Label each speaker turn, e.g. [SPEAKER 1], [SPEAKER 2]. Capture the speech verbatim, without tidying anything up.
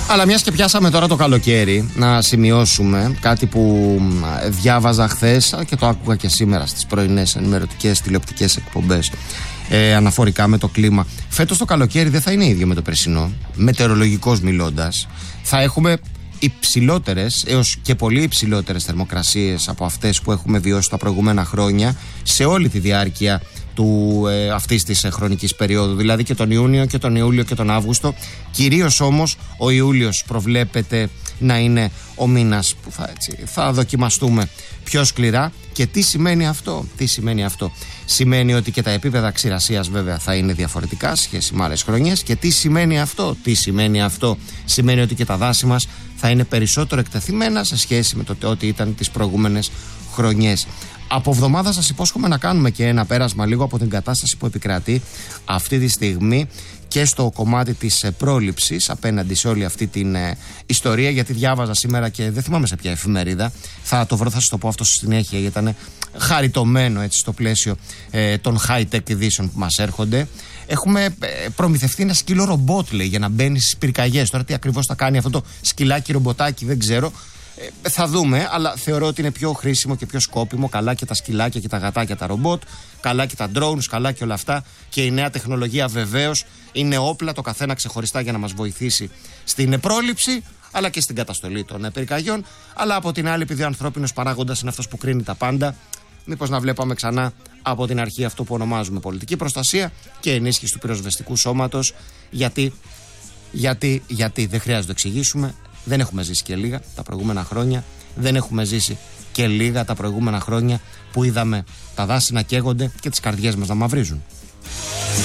[SPEAKER 1] Αλλά μιας και πιάσαμε τώρα το καλοκαίρι, να σημειώσουμε κάτι που διάβαζα χθες και το άκουγα και σήμερα στις πρωινές ενημερωτικές τηλεοπτικές εκπομπές ε, αναφορικά με το κλίμα. Φέτος το καλοκαίρι δεν θα είναι ίδιο με το περσινό. Μετεωρολογικώς μιλώντας, θα έχουμε υψηλότερες έως και πολύ υψηλότερες θερμοκρασίες από αυτές που έχουμε βιώσει τα προηγούμενα χρόνια σε όλη τη διάρκεια του, ε, αυτής της ε, χρονικής περίοδου, δηλαδή και τον Ιούνιο και τον Ιούλιο και τον Αύγουστο. Κυρίως όμως ο Ιούλιος προβλέπεται να είναι ο μήνας που θα, έτσι, θα δοκιμαστούμε πιο σκληρά. Και τι σημαίνει αυτό? Τι σημαίνει αυτό? Σημαίνει ότι και τα επίπεδα ξηρασίας βέβαια θα είναι διαφορετικά σε σχέση με άλλες χρονιές. Και τι σημαίνει αυτό? Τι σημαίνει αυτό? Σημαίνει ότι και τα δάση μας θα είναι περισσότερο εκτεθειμένα σε σχέση με το ότι ήταν τις προηγούμενες χρονιές. Από εβδομάδα σας υπόσχομαι να κάνουμε και ένα πέρασμα λίγο από την κατάσταση που επικρατεί αυτή τη στιγμή και στο κομμάτι της πρόληψης απέναντι σε όλη αυτή την ε, ιστορία, γιατί διάβαζα σήμερα και δεν θυμάμαι σε ποια εφημερίδα, θα το βρω, θα σας το πω αυτό στη συνέχεια, γιατί ήταν χαριτωμένο έτσι στο πλαίσιο ε, των high-tech ειδήσεων που μας έρχονται. Έχουμε ε, προμηθευτεί ένα σκύλο ρομπότ, λέει, για να μπαίνει στις πυρκαγιές. Τώρα τι ακριβώς θα κάνει αυτό το σκυλάκι ρομποτάκι δεν ξέρω. Ε, θα δούμε, αλλά θεωρώ ότι είναι πιο χρήσιμο και πιο σκόπιμο. Καλά και τα σκυλάκια και τα γατάκια τα ρομπότ, καλά και τα drones, καλά και όλα αυτά. Και η νέα τεχνολογία βεβαίως είναι όπλα, το καθένα ξεχωριστά για να μας βοηθήσει στην πρόληψη, αλλά και στην καταστολή των πυρκαγιών. Αλλά από την άλλη, επειδή ο ανθρώπινος παράγοντας είναι αυτός που κρίνει τα πάντα, μήπως να βλέπαμε ξανά από την αρχή αυτό που ονομάζουμε πολιτική προστασία και ενίσχυση του πυροσβεστικού σώματος. Γιατί, γιατί, γιατί δεν χρειάζεται να το εξηγήσουμε. Δεν έχουμε ζήσει και λίγα τα προηγούμενα χρόνια. Δεν έχουμε ζήσει και λίγα τα προηγούμενα χρόνια που είδαμε τα δάση να καίγονται και τις καρδιές μας να μαυρίζουν.